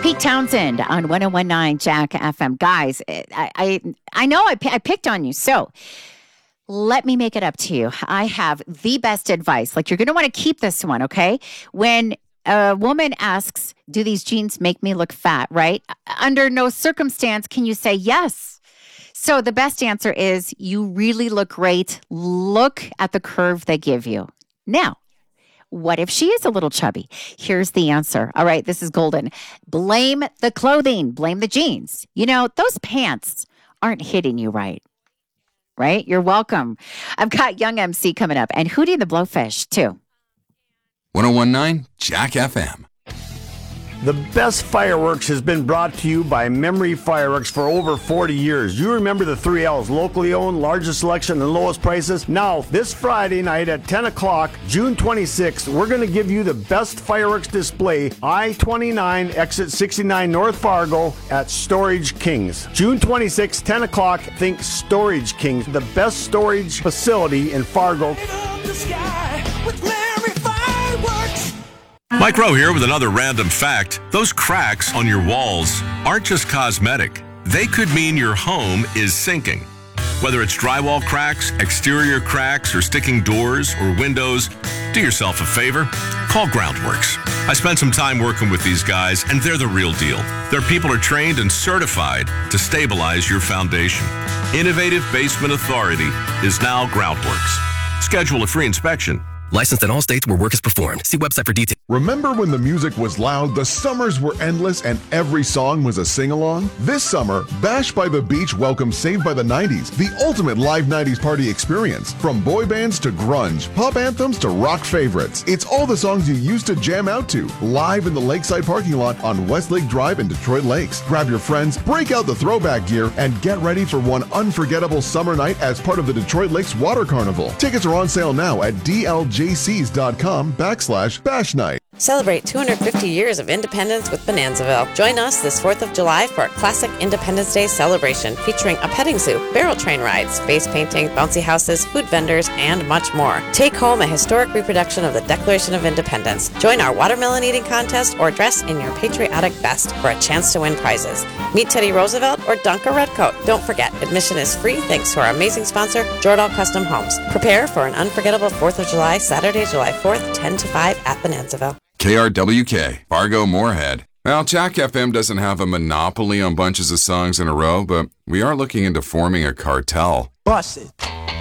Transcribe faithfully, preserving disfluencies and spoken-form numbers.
Pete Townsend on one oh one point nine Jack F M. Guys, I I, I know I, I picked on you, so let me make it up to you. I have the best advice. Like, you're going to want to keep this one, okay? When a woman asks, do these jeans make me look fat, right? Under no circumstance can you say yes. So the best answer is you really look great. Look at the curve they give you. Now, what if she is a little chubby? Here's the answer. All right, this is golden. Blame the clothing. Blame the jeans. You know, those pants aren't hitting you right. Right? You're welcome. I've got Young M C coming up and Hootie and the Blowfish, too. one oh one point nine Jack F M. The best fireworks has been brought to you by Memory Fireworks for over forty years. You remember the three L's, locally owned, largest selection, and lowest prices. Now, this Friday night at ten o'clock, June twenty-sixth, we're going to give you the best fireworks display, I twenty-nine, exit sixty-nine North Fargo at Storage Kings. June twenty-sixth, ten o'clock, think Storage Kings, the best storage facility in Fargo. Mike Rowe here with another random fact. Those cracks on your walls aren't just cosmetic. They could mean your home is sinking. Whether it's drywall cracks, exterior cracks, or sticking doors or windows, do yourself a favor. Call Groundworks. I spent some time working with these guys, and they're the real deal. Their people are trained and certified to stabilize your foundation. Innovative Basement Authority is now Groundworks. Schedule a free inspection. Licensed in all states where work is performed. See website for details. Remember when the music was loud, the summers were endless, and every song was a sing-along? This summer, Bash by the Beach welcomes Saved by the nineties, the ultimate live nineties party experience. From boy bands to grunge, pop anthems to rock favorites. It's all the songs you used to jam out to, live in the Lakeside parking lot on Westlake Drive in Detroit Lakes. Grab your friends, break out the throwback gear, and get ready for one unforgettable summer night as part of the Detroit Lakes Water Carnival. Tickets are on sale now at D L J C S dot com backslash bash night. Celebrate two hundred fifty years of independence with Bonanzaville. Join us this fourth of July for a classic Independence Day celebration featuring a petting zoo, barrel train rides, face painting, bouncy houses, food vendors, and much more. Take home a historic reproduction of the Declaration of Independence. Join our watermelon eating contest or dress in your patriotic best for a chance to win prizes. Meet Teddy Roosevelt or dunk a redcoat. Don't forget, admission is free thanks to our amazing sponsor, Jordal Custom Homes. Prepare for an unforgettable fourth of July, Saturday, July fourth, ten to five at Bonanzaville. K R W K, Fargo Moorhead. Well, Jack F M doesn't have a monopoly on bunches of songs in a row, but we are looking into forming a cartel. Bust it.